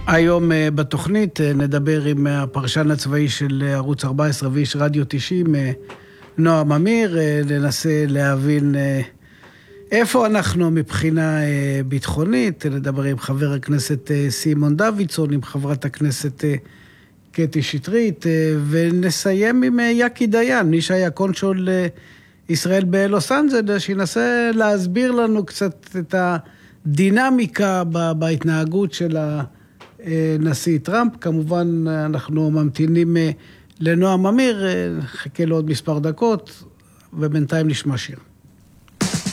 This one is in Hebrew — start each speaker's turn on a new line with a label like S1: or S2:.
S1: היום בתוכנית נדבר עם הפרשן הצבאי של ערוץ 14 ואיש רדיו 90, נועם אמיר, ננסה להבין איפה אנחנו מבחינה ביטחונית, נדבר עם חבר הכנסת סימון דוידסון, עם חברת הכנסת קטי שטרית, ונסיים עם יקי דיין, מי שהיה קונסול ישראל בלוס אנג'לס, שינסה להסביר לנו קצת את הדינמיקה בהתנהגות של הנשיא טראמפ. כמובן אנחנו ממתינים לנועם אמיר, חכה לו עוד מספר דקות, ובינתיים נשמע שיר.